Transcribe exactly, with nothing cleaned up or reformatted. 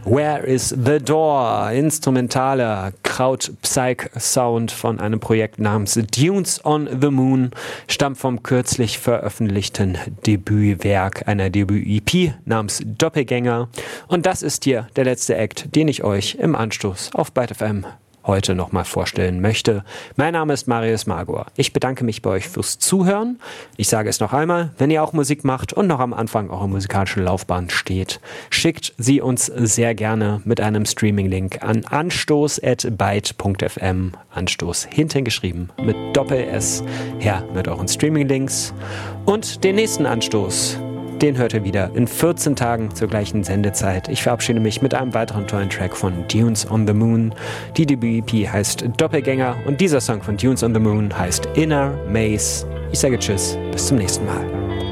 Where is the Door? Instrumentaler Kraut-Psych-Sound von einem Projekt namens Dunes on the Moon stammt vom kürzlich veröffentlichten Debütwerk einer Debüt-E P namens Doppelgänger. Und das ist hier der letzte Act, den ich euch im Anstoß auf Byte F M heute nochmal vorstellen möchte. Mein Name ist Marius Magor. Ich bedanke mich bei euch fürs Zuhören. Ich sage es noch einmal, wenn ihr auch Musik macht und noch am Anfang eurer musikalischen Laufbahn steht, schickt sie uns sehr gerne mit einem Streaming-Link an anstoß at byte punkt f m. Anstoß hinten geschrieben mit Doppel-S her mit euren Streaming-Links. Und den nächsten Anstoß, den hört ihr wieder in vierzehn Tagen zur gleichen Sendezeit. Ich verabschiede mich mit einem weiteren tollen Track von Dunes on the Moon. Die Debüt-E P heißt Doppelgänger und dieser Song von Dunes on the Moon heißt Inner Maze. Ich sage Tschüss, bis zum nächsten Mal.